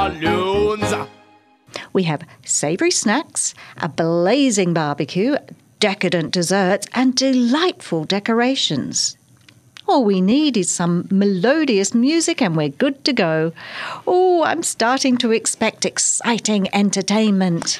balloons. We have savoury snacks, a blazing barbecue, decadent desserts and delightful decorations. All we need is some melodious music and we're good to go. Oh, I'm starting to expect exciting entertainment.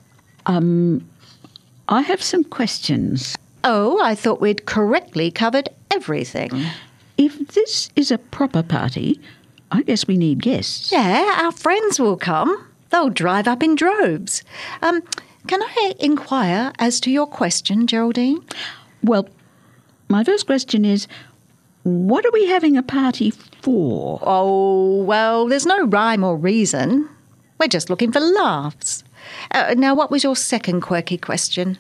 I have some questions. Oh, I thought we'd correctly covered everything. If this is a proper party, I guess we need guests. Yeah, our friends will come. They'll drive up in droves. Can I inquire as to your question, Geraldine? Well, my first question is, what are we having a party for? Oh, well, there's no rhyme or reason. We're just looking for laughs. Now, what was your second quirky question?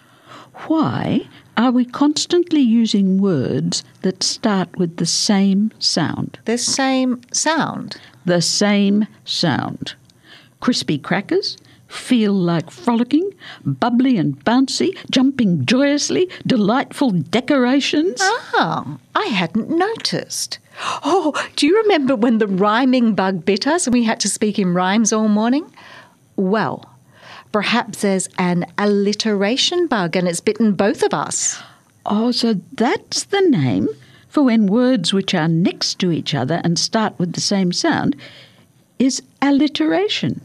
Why are we constantly using words that start with the same sound? The same sound? The same sound. Crispy crackers, feel like frolicking, bubbly and bouncy, jumping joyously, delightful decorations. Ah, I hadn't noticed. Oh, do you remember when the rhyming bug bit us and we had to speak in rhymes all morning? Well, perhaps there's an alliteration bug and it's bitten both of us. Oh, so that's the name for when words which are next to each other and start with the same sound is alliteration.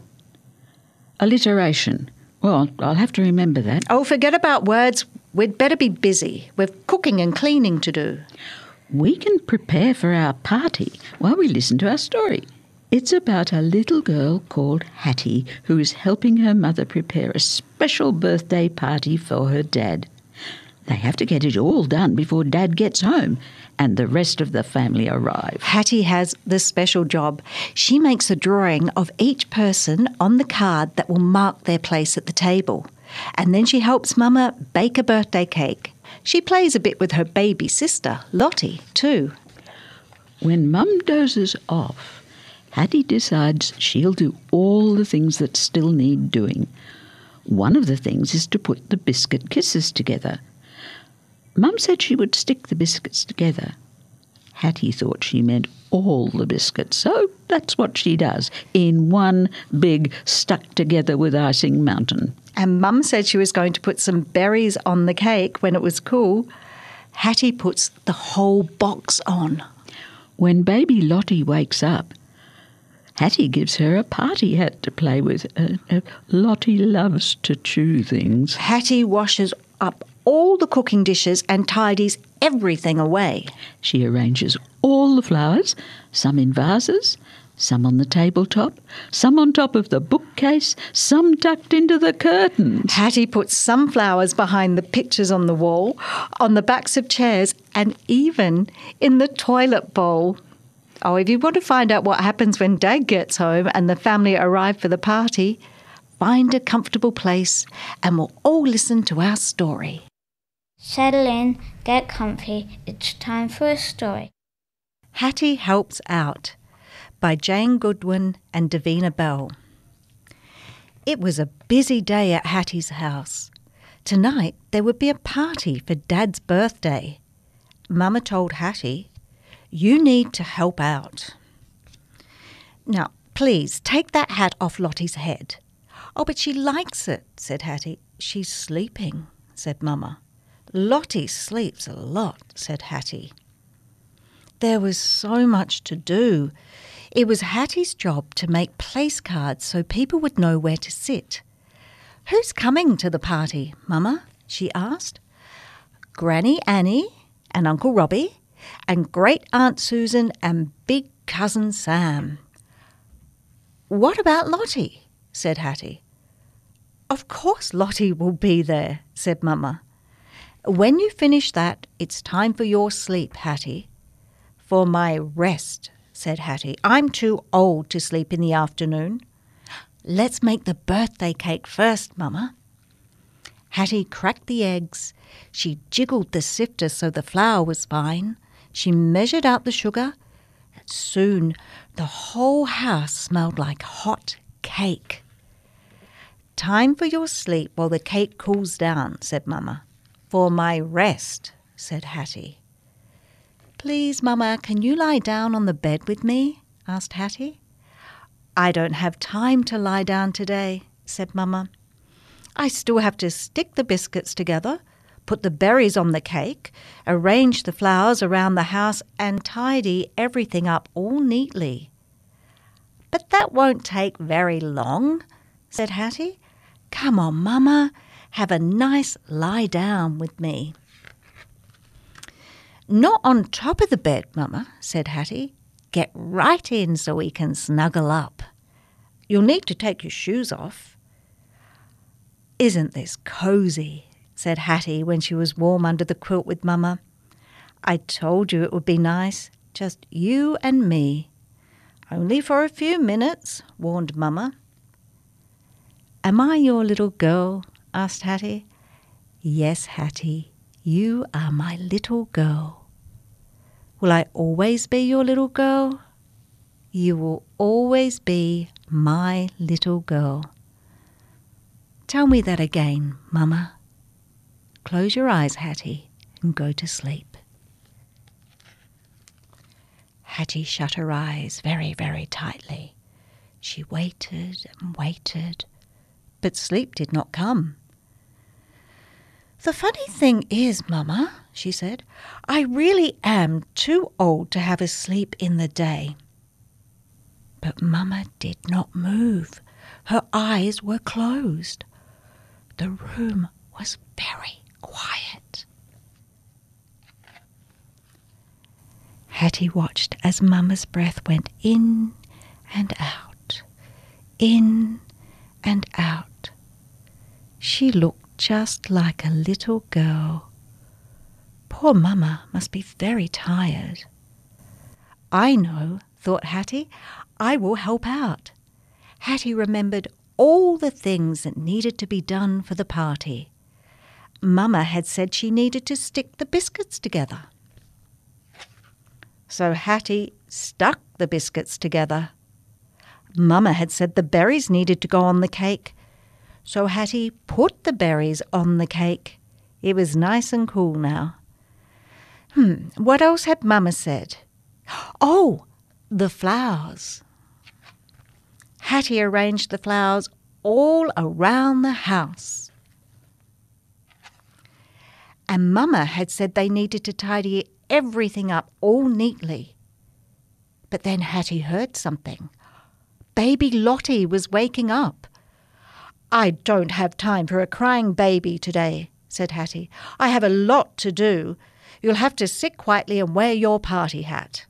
Alliteration. Well, I'll have to remember that. Oh, forget about words. We'd better be busy. We've cooking and cleaning to do. We can prepare for our party while we listen to our story. It's about a little girl called Hattie who is helping her mother prepare a special birthday party for her dad. They have to get it all done before Dad gets home and the rest of the family arrive. Hattie has the special job. She makes a drawing of each person on the card that will mark their place at the table. And then she helps Mama bake a birthday cake. She plays a bit with her baby sister, Lottie, too. When Mum dozes off, Hattie decides she'll do all the things that still need doing. One of the things is to put the biscuit kisses together. Mum said she would stick the biscuits together. Hattie thought she meant all the biscuits, so that's what she does, in one big stuck-together with icing mountain. And Mum said she was going to put some berries on the cake when it was cool. Hattie puts the whole box on. When baby Lottie wakes up, Hattie gives her a party hat to play with. Lottie loves to chew things. Hattie washes up all the cooking dishes and tidies everything away. She arranges all the flowers, some in vases, some on the tabletop, some on top of the bookcase, some tucked into the curtains. Hattie puts some flowers behind the pictures on the wall, on the backs of chairs, and even in the toilet bowl. Oh, if you want to find out what happens when Dad gets home and the family arrive for the party, find a comfortable place and we'll all listen to our story. Settle in, get comfy, it's time for a story. Hattie Helps Out by Jane Goodwin and Davina Bell. It was a busy day at Hattie's house. Tonight there would be a party for Dad's birthday. Mama told Hattie, "You need to help out." "Now, please take that hat off Lottie's head." "Oh, but she likes it," said Hattie. "She's sleeping," said Mama. "Lottie sleeps a lot," said Hattie. There was so much to do. It was Hattie's job to make place cards so people would know where to sit. "Who's coming to the party, Mama?" she asked. "Granny Annie and Uncle Robbie and Great Aunt Susan and Big Cousin Sam." "What about Lottie?" said Hattie. "Of course Lottie will be there," said Mama. "When you finish that, it's time for your sleep, Hattie." "For my rest," said Hattie. "I'm too old to sleep in the afternoon." "Let's make the birthday cake first, Mama." Hattie cracked the eggs. She jiggled the sifter so the flour was fine. She measured out the sugar. Soon the whole house smelled like hot cake. "Time for your sleep while the cake cools down," said Mama. "For my rest," said Hattie. "Please, Mama, can you lie down on the bed with me?" asked Hattie. I don't have time to lie down today, said Mama. I still have to stick the biscuits together, put the berries on the cake, arrange the flowers around the house, and tidy everything up all neatly. But that won't take very long, said Hattie. Come on, Mama, have a nice lie down with me. Not on top of the bed, Mama, said Hattie. Get right in so we can snuggle up. You'll need to take your shoes off. Isn't this cosy, said Hattie when she was warm under the quilt with Mama. I told you it would be nice, just you and me. Only for a few minutes, warned Mama. Am I your little girl? Asked Hattie. Yes, Hattie, you are my little girl. Will I always be your little girl? You will always be my little girl. Tell me that again, Mama. Close your eyes, Hattie, and go to sleep. Hattie shut her eyes very, very tightly. She waited and waited, but sleep did not come. The funny thing is, Mama, she said, I really am too old to have a sleep in the day. But Mama did not move. Her eyes were closed. The room was very quiet. Hattie watched as Mama's breath went in and out, in and out. She looked just like a little girl. Poor Mama must be very tired. I know, thought Hattie. I will help out. Hattie remembered all the things that needed to be done for the party. Mama had said she needed to stick the biscuits together. So Hattie stuck the biscuits together. Mama had said the berries needed to go on the cake. So Hattie put the berries on the cake. It was nice and cool now. What else had Mama said? Oh, the flowers. Hattie arranged the flowers all around the house. And Mama had said they needed to tidy everything up all neatly. But then Hattie heard something. Baby Lottie was waking up. I don't have time for a crying baby today, said Hattie. I have a lot to do. You'll have to sit quietly and wear your party hat.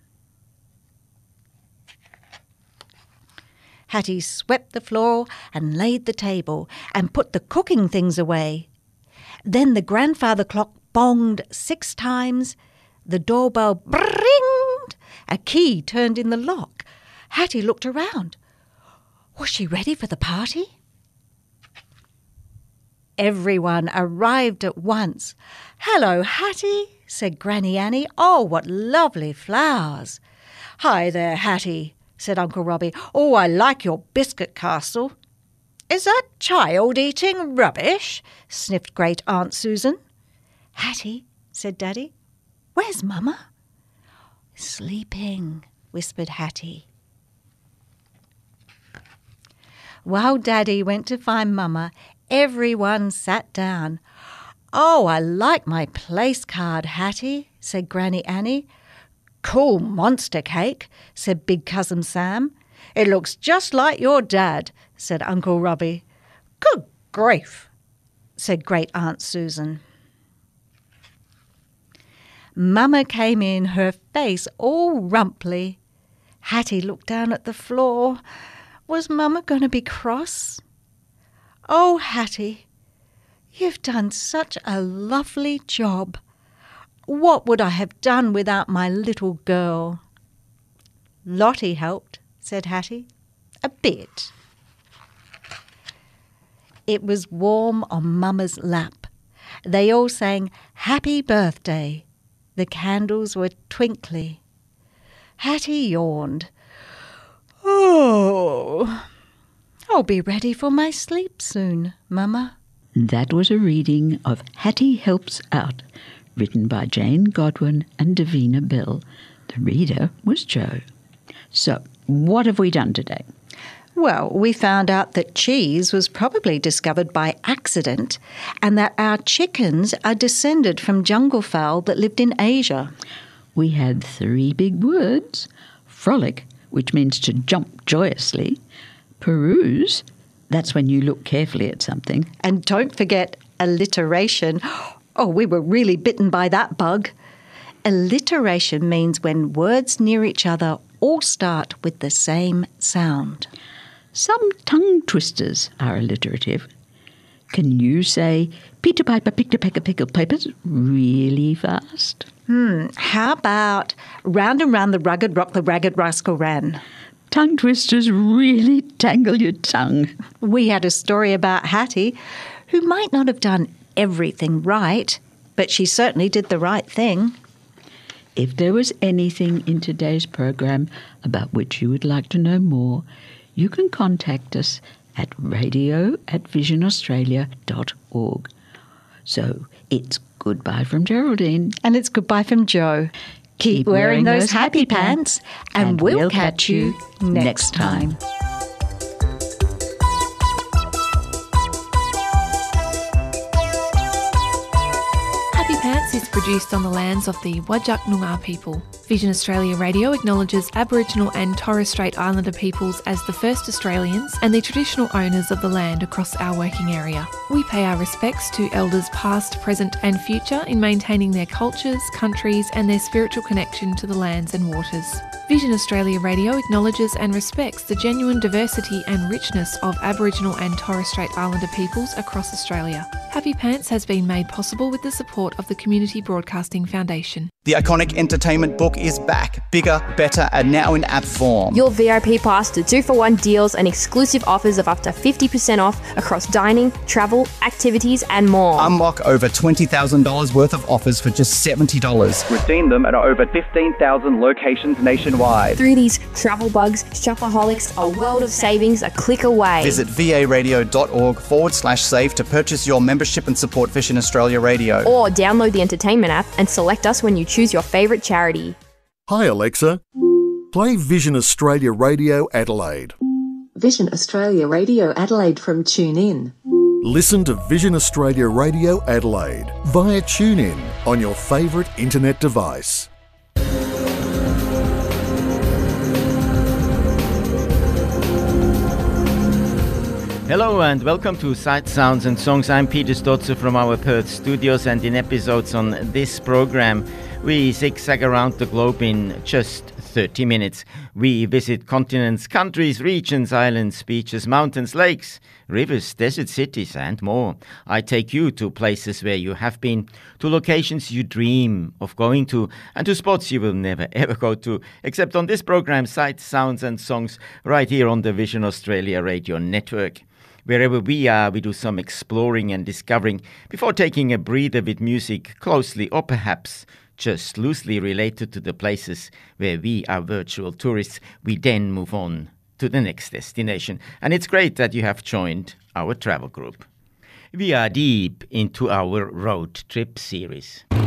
Hattie swept the floor and laid the table and put the cooking things away. Then the grandfather clock bonged 6 times. The doorbell bringed. A key turned in the lock. Hattie looked around. Was she ready for the party? Everyone arrived at once. Hello, Hattie, said Granny Annie. Oh, what lovely flowers. Hi there, Hattie, said Uncle Robbie. Oh, I like your biscuit castle. Is that child eating rubbish? Sniffed Great Aunt Susan. Hattie, said Daddy. Where's Mama? Sleeping, whispered Hattie. While Daddy went to find Mama, everyone sat down. Oh, I like my place card, Hattie, said Granny Annie. Cool monster cake, said Big Cousin Sam. It looks just like your dad, said Uncle Robbie. Good grief, said Great Aunt Susan. Mama came in, her face all rumply. Hattie looked down at the floor. Was Mama going to be cross? Oh, Hattie, you've done such a lovely job. What would I have done without my little girl? Lottie helped, said Hattie. A bit. It was warm on Mama's lap. They all sang Happy Birthday. The candles were twinkly. Hattie yawned. Oh, I'll be ready for my sleep soon, Mama. That was a reading of Hattie Helps Out, written by Jane Godwin and Davina Bell. The reader was Jo. So, what have we done today? Well, we found out that cheese was probably discovered by accident and that our chickens are descended from jungle fowl that lived in Asia. We had 3 big words. Frolic, which means to jump joyously. Peruse, that's when you look carefully at something. And don't forget alliteration. Oh, we were really bitten by that bug. Alliteration means when words near each other all start with the same sound. Some tongue twisters are alliterative. Can you say Peter Piper picked a peck of pickled peppers really fast? How about round and round the rugged rock the ragged rascal ran? Tongue twisters really tangle your tongue. We had a story about Hattie, who might not have done everything right, but she certainly did the right thing. If there was anything in today's program about which you would like to know more, you can contact us at radio@visionaustralia.org. So it's goodbye from Geraldine. And it's goodbye from Joe. Keep wearing those happy pants, and we'll catch you next time. Happy Pants is produced on the lands of the Whadjuk Noongar people. Vision Australia Radio acknowledges Aboriginal and Torres Strait Islander peoples as the first Australians and the traditional owners of the land across our working area. We pay our respects to elders past, present and future in maintaining their cultures, countries and their spiritual connection to the lands and waters. Vision Australia Radio acknowledges and respects the genuine diversity and richness of Aboriginal and Torres Strait Islander peoples across Australia. Happy Pants has been made possible with the support of the Community Broadcasting Foundation. The iconic entertainment book is back, bigger, better, and now in app form. Your VIP pass to 2-for-1 deals and exclusive offers of up to 50% off across dining, travel, activities, and more. Unlock over $20,000 worth of offers for just $70. Redeem them at over 15,000 locations nationwide. Through these travel bugs, shopaholics, a world of savings a click away. Visit varadio.org/save to purchase your membership and support Vision Australia Radio. Or download the entertainment app and select us when you choose your favourite charity. Hi Alexa, play Vision Australia Radio Adelaide. Vision Australia Radio Adelaide from TuneIn. Listen to Vision Australia Radio Adelaide via TuneIn on your favourite internet device. Hello and welcome to Sights, Sounds and Songs. I'm Peter Stotzer from our Perth studios, and in episodes on this program we zigzag around the globe in just 30 minutes. We visit continents, countries, regions, islands, beaches, mountains, lakes, rivers, desert cities and more. I take you to places where you have been, to locations you dream of going to, and to spots you will never ever go to, except on this program Sights, Sounds and Songs, right here on the Vision Australia Radio Network. Wherever we are, we do some exploring and discovering before taking a breather with music closely or perhaps just loosely related to the places where we are virtual tourists. We then move on to the next destination. And it's great that you have joined our travel group. We are deep into our road trip series.